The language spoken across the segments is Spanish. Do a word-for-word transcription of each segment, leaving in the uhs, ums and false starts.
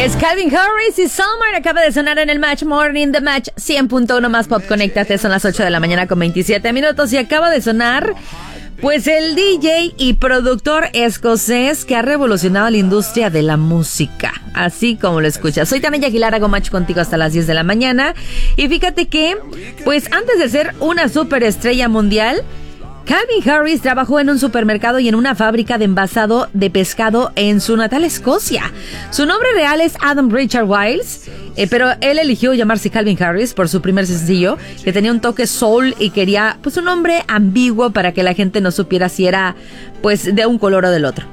Es Calvin Harris y Summer. Acaba de sonar en el Match Morning, The Match cien punto uno más Pop. Conéctate, son las ocho de la mañana con veintisiete minutos y acaba de sonar pues el D J y productor escocés que ha revolucionado la industria de la música, así como lo escuchas. Soy Tania Aguilar, hago match contigo hasta las diez de la mañana. Y fíjate que, pues antes de ser una superestrella mundial, Calvin Harris trabajó en un supermercado y en una fábrica de envasado de pescado en su natal Escocia. Su nombre real es Adam Richard Wiles, eh, pero él eligió llamarse Calvin Harris por su primer sencillo, que tenía un toque soul y quería pues un nombre ambiguo para que la gente no supiera si era pues de un color o del otro.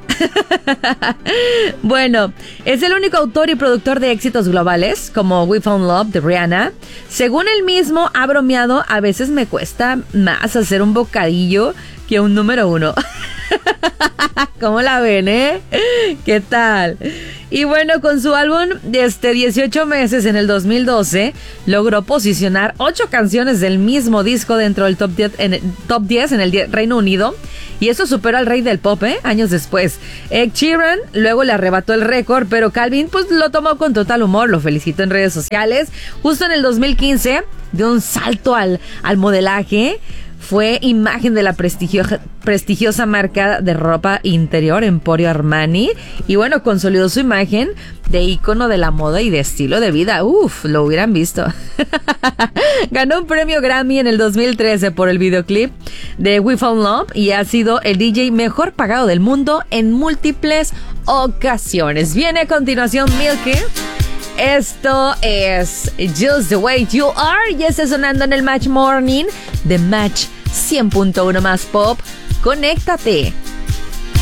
Bueno, es el único autor y productor de éxitos globales como We Found Love de Rihanna. Según él mismo ha bromeado, a veces me cuesta más hacer un bocadillo que un número uno. ¿Cómo la ven, eh? ¿Qué tal? Y bueno, con su álbum de este dieciocho meses en el dos mil doce, logró posicionar ocho canciones del mismo disco dentro del top diez en el, top diez en el Reino Unido. Y eso superó al rey del pop, ¿eh? Años después. Ed Sheeran luego le arrebató el récord, pero Calvin pues lo tomó con total humor, lo felicitó en redes sociales. Justo en el dos mil quince, dio un salto al, al modelaje. Fue imagen de la prestigiosa, prestigiosa marca de ropa interior Emporio Armani. Y bueno, consolidó su imagen de ícono de la moda y de estilo de vida. Uf, lo hubieran visto. Ganó un premio Grammy en el dos mil trece por el videoclip de We Found Love y ha sido el D J mejor pagado del mundo en múltiples ocasiones. Viene a continuación Milky. Esto es Just the Way You Are y está sonando en el Match Morning de Match cien punto uno más Pop. Conéctate.